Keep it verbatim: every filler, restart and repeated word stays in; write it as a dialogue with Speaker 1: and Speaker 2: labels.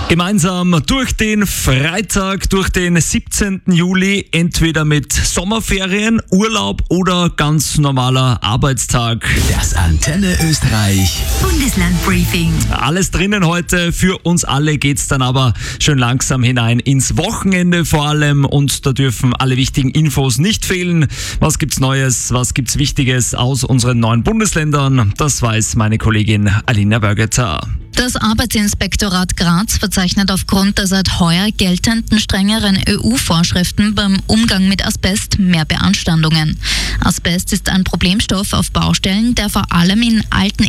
Speaker 1: Gemeinsam durch den Freitag, durch den siebzehnten Juli, entweder mit Sommerferien, Urlaub oder ganz normaler Arbeitstag.
Speaker 2: Das Antenne Österreich
Speaker 3: Bundeslandbriefing.
Speaker 1: Alles drinnen heute. Für uns alle geht's dann aber schön langsam hinein ins Wochenende vor allem. Und da dürfen alle wichtigen Infos nicht fehlen. Was gibt's Neues, was gibt's Wichtiges aus unseren neuen Bundesländern? Das weiß meine Kollegin Alina Bergeter.
Speaker 3: Das Arbeitsinspektorat Graz verzeichnet aufgrund der seit heuer geltenden strengeren E U-Vorschriften beim Umgang mit Asbest mehr Beanstandungen. Asbest ist ein Problemstoff auf Baustellen, der vor allem in alten